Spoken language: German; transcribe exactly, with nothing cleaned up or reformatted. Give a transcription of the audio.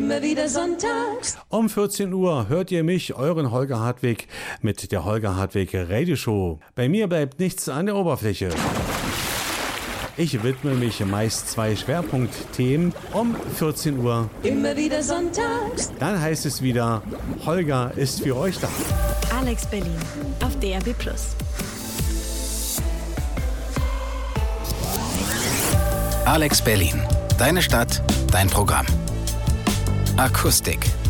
Immer wieder sonntags. Um vierzehn Uhr hört ihr mich, euren Holger Hartwig, mit der Holger Hartwig Radio Show. Bei mir bleibt nichts an der Oberfläche. Ich widme mich meist zwei Schwerpunktthemen um vierzehn Uhr. Immer wieder sonntags. Dann heißt es wieder, Holger ist für euch da. Alex Berlin auf D R B Plus. Alex Berlin. Deine Stadt, dein Programm. Akustik.